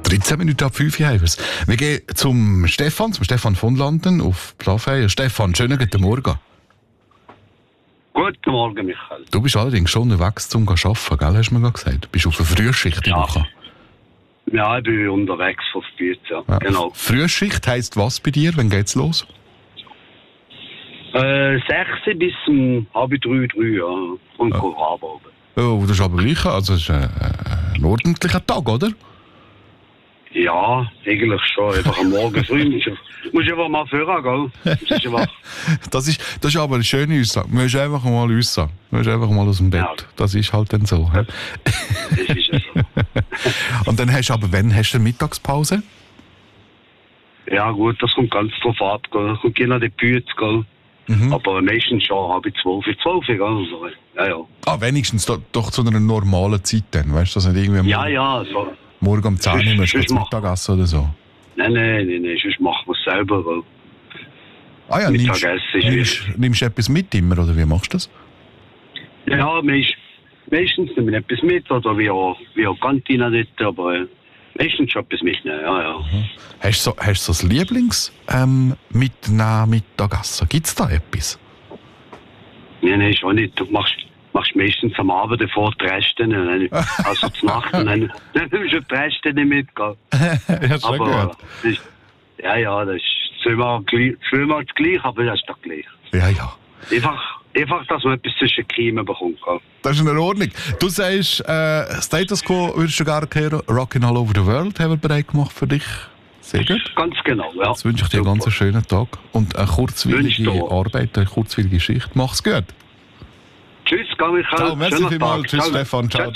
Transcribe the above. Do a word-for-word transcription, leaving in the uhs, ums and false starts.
dreizehn Minuten ab fünf Uhr haben wir es. Wir gehen zum Stefan, zum Stefan von Landen auf Plafeier. Stefan, schönen guten Morgen. Guten Morgen, Michael. Du bist allerdings schon unterwegs zum Arbeiten, gell? Hast du mir gerade gesagt. Du bist auf einer Frühschicht die Ja. Woche. Ja, ich bin unterwegs von Spiez, ja. Ja. Genau. Frühschicht heisst was bei dir? Wann geht's los? Äh, sechs bis um halb drei, drei, ja. Und ja. Arbeiten. Oh, das ist aber gleich. Also, es ist ein, ein ordentlicher Tag, oder? Ja, eigentlich schon. Einfach am Morgen früh musst du musst einfach mal führen, gell? Das ist einfach... Das ist, das ist aber eine schöne Aussage. Du musst einfach mal raus. Du musst einfach mal aus dem Bett. Ja. Das ist halt dann so. Das ist ja so. Und dann hast du aber, wann hast du eine Mittagspause? Ja gut, das kommt ganz drauf ab, gell? Kommt je nach die Bütze, gell? Mhm. Aber meistens schon halb zwölf, zwölf, gell? Also, ja, ja. Ah, wenigstens doch, doch zu einer normalen Zeit dann. Weißt du, dass nicht irgendwie Ja, ja, so. morgen um zehn Uhr Sonst- musst du sonst zum mach- Mittagessen oder so. Nein, nein, nein, nein, sonst machen wir es selber, gell? Ah ja, nimmst, Mittagessen ist nimmst, nimmst du etwas mit immer, oder wie machst du das? Ja, meist, meistens nehme ich etwas mit, oder wie auch, wie auch Kantine dort, aber äh, meistens schon etwas mitnehmen, ja, ja. Hast du so, hast du so das Lieblings ähm, mitnehmen Mittagessen? Gibt es da etwas? Nein, nein, schon nicht. Du machst, machst meistens am Abend davor die Reste, ne? Also zur Nacht, und dann, dann nimmst du die Reste nicht mit, gell? Ja, schon Aber gut. das ist, ja, ja, das ist zweimal, gleich- zweimal gleich, aber das ist doch gleich. Ja, ja. Einfach, einfach, dass man etwas zwischen den Kiemen bekommt, gell? Das ist in Ordnung. Du sagst, äh, Status Quo würdest du gerne hören. Rockin' All Over the World haben wir bereit gemacht für dich. Sehr gut. Ganz genau, ja. Jetzt wünsche ich dir einen ganz schönen Tag und eine kurzweilige Wünsche dir. Arbeit, eine kurzweilige Schicht. Mach's gut. Tschüss, gell, Michael. Ciao, merci Schönen vielmals. Tag. Tschüss, Ciao. Stefan. Ciao. Ciao.